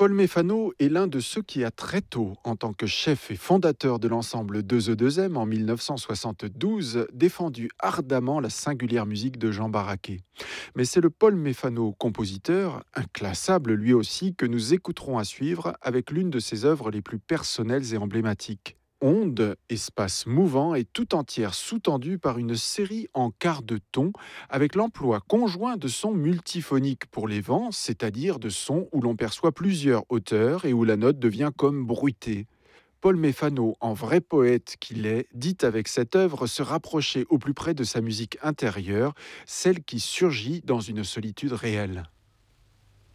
Paul Méfano est l'un de ceux qui a très tôt, en tant que chef et fondateur de l'ensemble 2E2M en 1972, défendu ardemment la singulière musique de Jean Barraquet. Mais c'est le Paul Méfano, compositeur, inclassable lui aussi, que nous écouterons à suivre avec l'une de ses œuvres les plus personnelles et emblématiques. Onde, espace mouvant et tout entière sous-tendue par une série en quart de ton, avec l'emploi conjoint de sons multiphoniques pour les vents, c'est-à-dire de sons où l'on perçoit plusieurs hauteurs et où la note devient comme bruitée. Paul Méfano, en vrai poète qu'il est, dit avec cette œuvre se rapprocher au plus près de sa musique intérieure, celle qui surgit dans une solitude réelle.